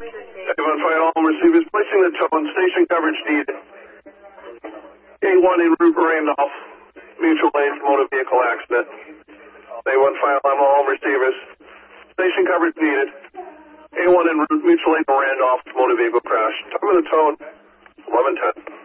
A1 fire all receivers placing the tone. Station coverage needed. A1 en route Randolph. Mutual aid motor vehicle accident. A1 fire alarm all receivers. Station coverage needed. A1 en route mutual aid Randolph motor vehicle crash. Time of the tone 11:10.